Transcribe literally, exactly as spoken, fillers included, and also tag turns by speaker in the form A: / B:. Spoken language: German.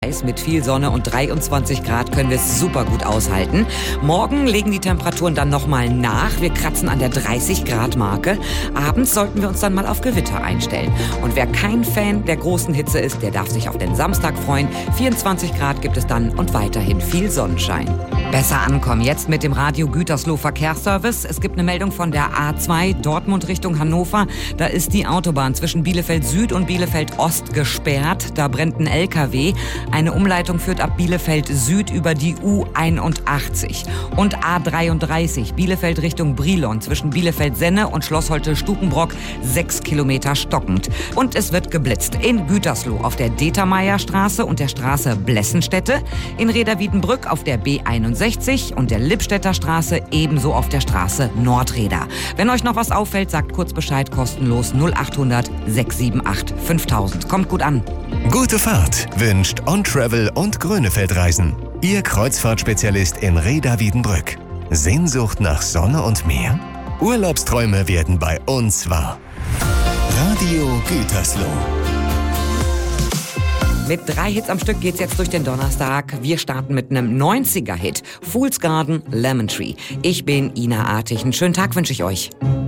A: Mit viel Sonne und dreiundzwanzig Grad können wir es super gut aushalten. Morgen legen die Temperaturen dann nochmal nach. Wir kratzen an der dreißig Grad Marke. Abends sollten wir uns dann mal auf Gewitter einstellen. Und wer kein Fan der großen Hitze ist, der darf sich auf den Samstag freuen. vierundzwanzig Grad gibt es dann und weiterhin viel Sonnenschein. Besser ankommen jetzt mit dem Radio Gütersloh Verkehrsservice. Es gibt eine Meldung von der A zwei Dortmund Richtung Hannover. Da ist die Autobahn zwischen Bielefeld Süd und Bielefeld Ost gesperrt. Da brennt ein L K W. Eine Umleitung führt ab Bielefeld Süd über die U einundachtzig. Und A dreiunddreißig, Bielefeld Richtung Brilon, zwischen Bielefeld-Senne und Schloss Holte-Stukenbrock, sechs Kilometer stockend. Und es wird geblitzt in Gütersloh auf der Determeierstraße und der Straße Blessenstätte, in Reda-Wiedenbrück auf der B einundsechzig und der Lippstädter Straße ebenso auf der Straße Nordreda. Wenn euch noch was auffällt, sagt kurz Bescheid, kostenlos null achthundert sechshundertachtzig fünftausend. Kommt gut an.
B: Gute Fahrt wünscht On Travel und Grönefeld Reisen. Ihr Kreuzfahrtspezialist in Reda-Wiedenbrück. Sehnsucht nach Sonne und Meer? Urlaubsträume werden bei uns wahr. Radio Gütersloh.
A: Mit drei Hits am Stück geht's jetzt durch den Donnerstag. Wir starten mit einem neunziger Hit. Fool's Garden, Lemon Tree. Ich bin Ina Artig. Einen schönen Tag wünsche ich euch.